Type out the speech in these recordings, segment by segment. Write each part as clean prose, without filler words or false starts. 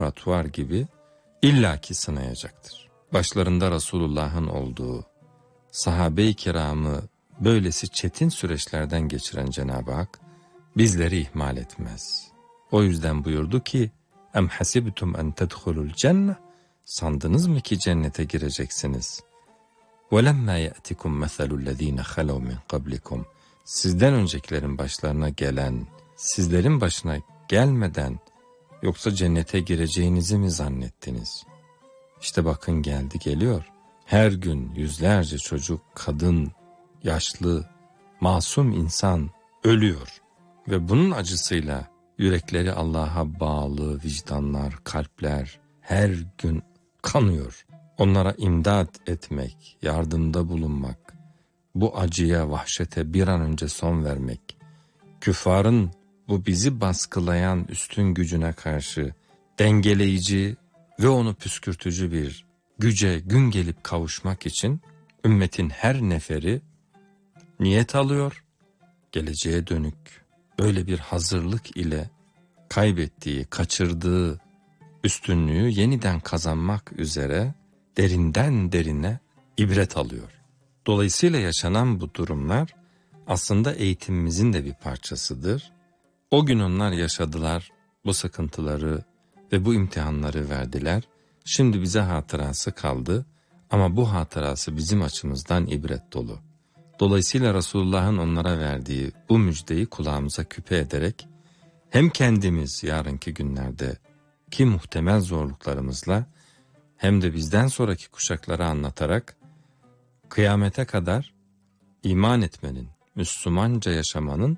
laboratuvar gibi illaki sınayacaktır. Başlarında Resulullah'ın olduğu, sahabe-i kiramı böylesi çetin süreçlerden geçiren Cenab-ı Hak bizleri ihmal etmez. O yüzden buyurdu ki: "Em hasibtum en tedhulul cenne?" Sandınız mı ki cennete gireceksiniz? وَلَمَّا يَأْتِكُمْ مَثَلُ الَّذ۪ينَ خَلَوْا مِنْ قَبْلِكُمْ Sizden öncekilerin başlarına gelen, sizlerin başına gelmeden, yoksa cennete gireceğinizi mi zannettiniz? İşte bakın geldi geliyor. Her gün yüzlerce çocuk, kadın, yaşlı, masum insan ölüyor. Ve bunun acısıyla yürekleri Allah'a bağlı vicdanlar, kalpler her gün kanıyor. Onlara imdat etmek, yardımda bulunmak, bu acıya, vahşete bir an önce son vermek, küffarın bu bizi baskılayan üstün gücüne karşı dengeleyici ve onu püskürtücü bir güce gün gelip kavuşmak için ümmetin her neferi niyet alıyor, geleceğe dönük böyle bir hazırlık ile kaybettiği, kaçırdığı üstünlüğü yeniden kazanmak üzere derinden derine ibret alıyor. Dolayısıyla yaşanan bu durumlar aslında eğitimimizin de bir parçasıdır. O gün onlar yaşadılar, bu sıkıntıları ve bu imtihanları verdiler. Şimdi bize hatırası kaldı ama bu hatırası bizim açımızdan ibret dolu. Dolayısıyla Resulullah'ın onlara verdiği bu müjdeyi kulağımıza küpe ederek hem kendimiz yarınki günlerde ki muhtemel zorluklarımızla hem de bizden sonraki kuşaklara anlatarak kıyamete kadar iman etmenin, Müslümanca yaşamanın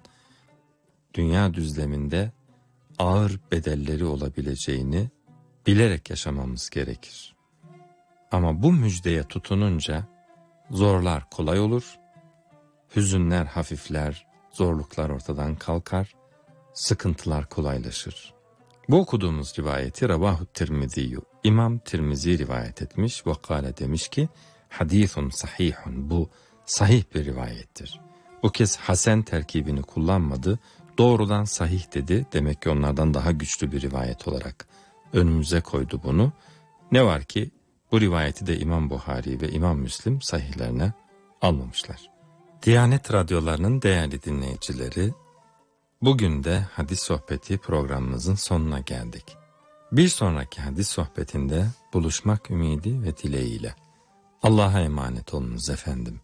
dünya düzleminde ağır bedelleri olabileceğini bilerek yaşamamız gerekir. Ama bu müjdeye tutununca zorlar kolay olur, hüzünler hafifler, zorluklar ortadan kalkar, sıkıntılar kolaylaşır. Bu okuduğumuz rivayeti Ravahu Tirmizi, İmam Tirmizi rivayet etmiş ve kâle demiş ki hadîthun sahihun, bu sahih bir rivayettir. Bu kez hasen terkibini kullanmadı, doğrudan sahih dedi. Demek ki onlardan daha güçlü bir rivayet olarak önümüze koydu bunu. Ne var ki bu rivayeti de İmam Buhari ve İmam Müslim sahihlerine almamışlar. Diyanet radyolarının değerli dinleyicileri, bugün de hadis sohbeti programımızın sonuna geldik. Bir sonraki hadis sohbetinde buluşmak ümidi ve dileğiyle. Allah'a emanet olunuz efendim.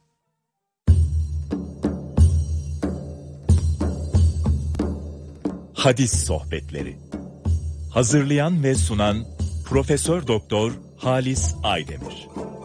Hadis sohbetleri. Hazırlayan ve sunan Profesör Doktor Halis Aydemir.